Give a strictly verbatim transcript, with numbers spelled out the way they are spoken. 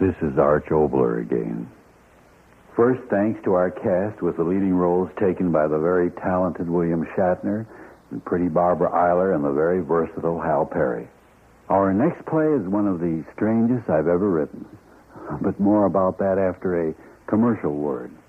This is Arch Obler again. First, thanks to our cast with the leading roles taken by the very talented William Shatner and pretty Barbara Eiler and the very versatile Hal Perry. Our next play is one of the strangest I've ever written, but more about that after a commercial word.